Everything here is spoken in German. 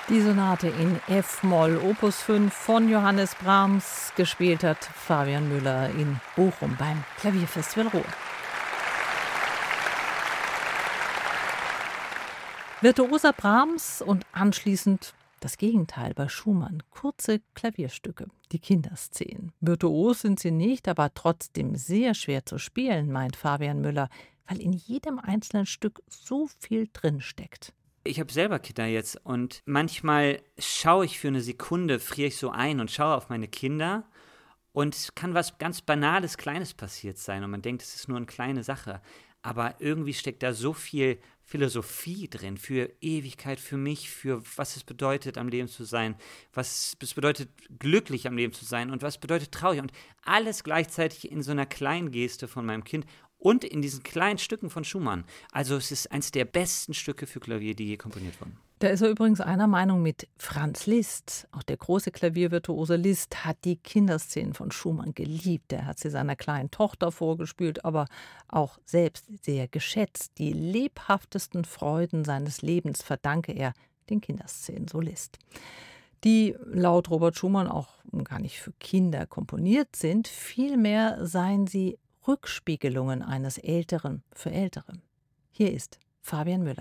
Die Sonate in F-Moll, Opus 5 von Johannes Brahms, gespielt hat Fabian Müller in Bochum beim Klavierfestival Ruhr. Virtuoser Brahms und anschließend das Gegenteil bei Schumann. Kurze Klavierstücke, die Kinderszenen. Virtuos sind sie nicht, aber trotzdem sehr schwer zu spielen, meint Fabian Müller, weil in jedem einzelnen Stück so viel drin steckt. Ich habe selber Kinder jetzt und manchmal schaue ich für eine Sekunde, friere ich so ein und schaue auf meine Kinder und es kann was ganz Banales, Kleines passiert sein und man denkt, es ist nur eine kleine Sache. Aber irgendwie steckt da so viel Philosophie drin, für Ewigkeit, für mich, für was es bedeutet, am Leben zu sein, was es bedeutet, glücklich am Leben zu sein und was bedeutet traurig und alles gleichzeitig in so einer kleinen Geste von meinem Kind und in diesen kleinen Stücken von Schumann. Also es ist eines der besten Stücke für Klavier, die je komponiert wurden. Da ist er übrigens einer Meinung mit Franz Liszt. Auch der große Klaviervirtuose Liszt hat die Kinderszenen von Schumann geliebt. Er hat sie seiner kleinen Tochter vorgespielt, aber auch selbst sehr geschätzt. Die lebhaftesten Freuden seines Lebens verdanke er den Kinderszenen, so Liszt. Die laut Robert Schumann auch gar nicht für Kinder komponiert sind. Vielmehr seien sie Rückspiegelungen eines Älteren für Ältere. Hier ist Fabian Müller.